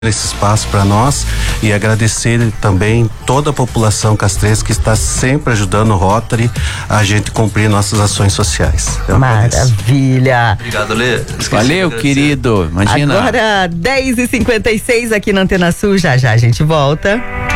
esse espaço para nós e agradecer também toda a população castrense que está sempre ajudando o Rotary a gente cumprir nossas ações sociais. Maravilha. Obrigado, Lê. Valeu, querido. Imagina. Agora 10h56 aqui na Antena Sul, já a gente volta.